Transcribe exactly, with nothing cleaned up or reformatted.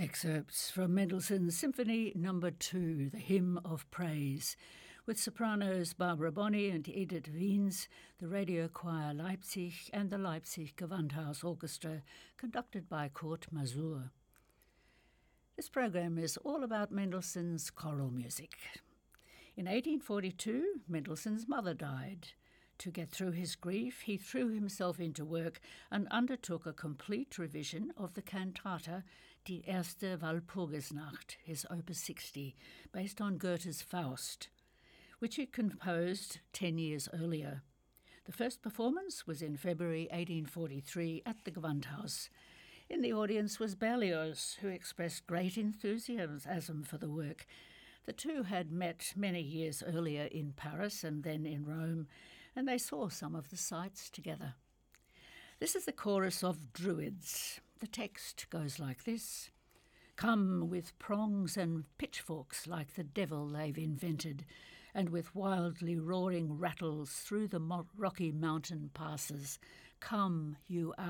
Excerpts from Mendelssohn's Symphony Number Two, The Hymn of Praise, with sopranos Barbara Bonney and Edith Wiens, the Radio Choir Leipzig and the Leipzig Gewandhaus Orchestra, conducted by Kurt Masur. This program is all about Mendelssohn's choral music. In eighteen forty-two, Mendelssohn's mother died. To get through his grief, he threw himself into work and undertook a complete revision of the cantata Die erste Walpurgisnacht, his Opus sixty, based on Goethe's Faust, which he composed ten years earlier. The first performance was in February eighteen forty-three at the Gewandhaus. In the audience was Berlioz, who expressed great enthusiasm for the work. The two had met many years earlier in Paris and then in Rome, and they saw some of the sights together. This is the chorus of Druids. The text goes like this: "Come with prongs and pitchforks like the devil they've invented, and with wildly roaring rattles through the mo- rocky mountain passes. Come, you